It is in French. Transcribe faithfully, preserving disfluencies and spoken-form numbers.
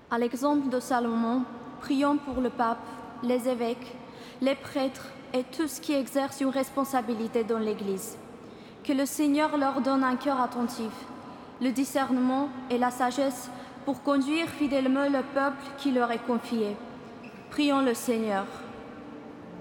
À l'exemple de Salomon, prions pour le pape, les évêques, les prêtres et tous qui exercent une responsabilité dans l'Église. Que le Seigneur leur donne un cœur attentif, le discernement et la sagesse pour conduire fidèlement le peuple qui leur est confié. Prions le Seigneur.